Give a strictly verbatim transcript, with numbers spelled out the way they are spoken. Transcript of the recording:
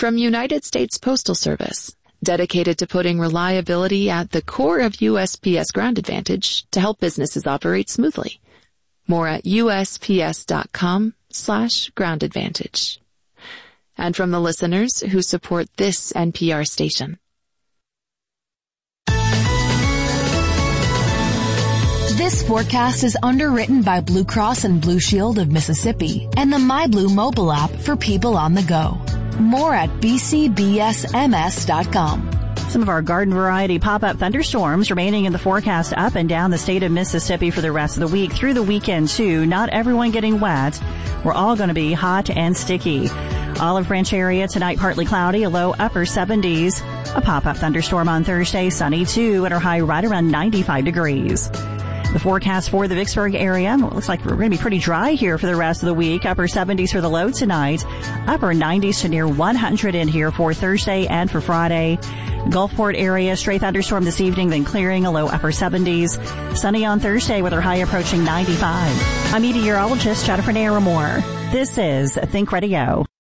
From United States Postal Service, dedicated to putting reliability at the core of U S P S Ground Advantage to help businesses operate smoothly. More at usps.com slash ground advantage. And from the listeners who support this N P R station. This forecast is underwritten by Blue Cross and Blue Shield of Mississippi and the MyBlue mobile app for people on the go. More at b c b s m s dot com. Some of our garden variety pop-up thunderstorms remaining in the forecast up and down the state of Mississippi for the rest of the week. Through the weekend, too, not everyone getting wet. We're all going to be hot and sticky. Olive Branch area tonight partly cloudy, a low upper seventies. A pop-up thunderstorm on Thursday, sunny, too, and our high right around ninety-five degrees. The forecast for the Vicksburg area, well, it looks like we're going to be pretty dry here for the rest of the week. Upper seventies for the low tonight. Upper nineties to near one hundred in here for Thursday and for Friday. Gulfport area, stray thunderstorm this evening, then clearing, a low upper seventies. Sunny on Thursday with our high approaching ninety-five. I'm meteorologist Jennifer Naramore. This is Think Radio.